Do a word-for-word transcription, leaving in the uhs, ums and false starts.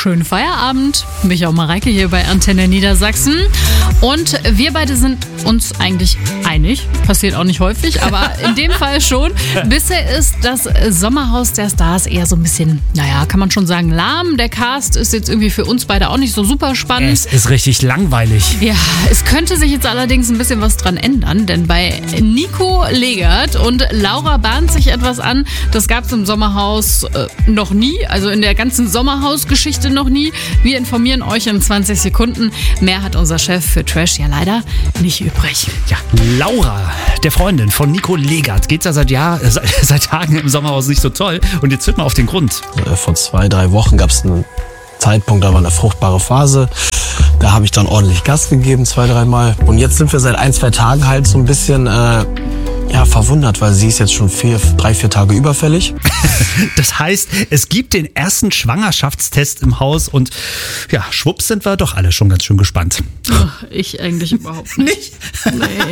schönen Feierabend. Micha und Mareike hier bei Antenne Niedersachsen. Und wir beide sind uns eigentlich einig. Passiert auch nicht häufig, aber in dem Fall schon. Bisher ist das Sommerhaus der Stars eher so ein bisschen, naja, kann man schon sagen, lahm. Der Cast ist jetzt irgendwie für uns beide auch nicht so super spannend. Es ist richtig langweilig. Ja, es könnte sich jetzt allerdings ein bisschen was dran ändern, denn bei Nico Legert und Laura bahnt sich etwas an. Das gab es im Sommerhaus äh, noch nie, also in der ganzen Sommerhaus-Geschichte noch nie. Wir informieren euch in zwanzig Sekunden. Mehr hat unser Chef für Trash ja leider nicht übrig. Ja, Laura, der Freundin von Nico Legert, geht's ja seit, Jahr, seit, seit Tagen im Sommerhaus nicht so toll. Und jetzt hört mal auf den Grund. Vor zwei, drei Wochen gab es einen Zeitpunkt, da war eine fruchtbare Phase. Da habe ich dann ordentlich Gas gegeben, zwei, dreimal. Und jetzt sind wir seit ein, zwei Tagen halt so ein bisschen äh, ja, verwundert, weil sie ist jetzt schon vier, drei, vier Tage überfällig. Das heißt, es gibt den ersten Schwangerschaftstest im Haus und ja, schwupps sind wir doch alle schon ganz schön gespannt. Ach, ich eigentlich überhaupt nicht. Nicht? Nee.